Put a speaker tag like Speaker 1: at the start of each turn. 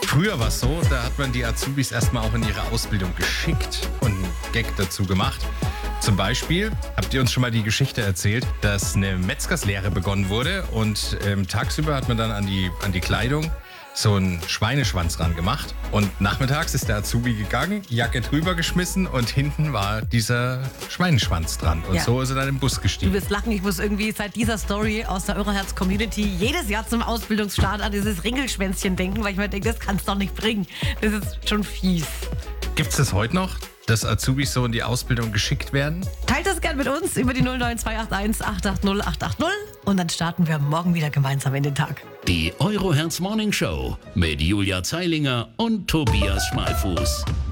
Speaker 1: Früher war es so, da hat man die Azubis erstmal auch in ihre Ausbildung geschickt und einen Gag dazu gemacht. Zum Beispiel, habt ihr uns schon mal die Geschichte erzählt, dass eine Metzgerslehre begonnen wurde und tagsüber hat man dann an die Kleidung so einen Schweineschwanz ran gemacht und nachmittags ist der Azubi gegangen, Jacke drüber geschmissen und hinten war dieser Schweineschwanz dran und so ist er dann im Bus
Speaker 2: Du
Speaker 1: gestiegen.
Speaker 2: wirst lachen, ich muss irgendwie seit dieser Story aus der Euroherz-Community jedes Jahr zum Ausbildungsstart an dieses Ringelschwänzchen denken, weil ich mir denke, das kann's doch nicht bringen. Das ist schon fies.
Speaker 1: Gibt's das heute noch, dass Azubis so in die Ausbildung geschickt werden?
Speaker 2: Teilt das gern mit uns über die 09281 880 880 und dann starten wir morgen wieder gemeinsam in den Tag.
Speaker 3: Die Euroherz Morning Show mit Julia Zeilinger und Tobias Schmalfuß.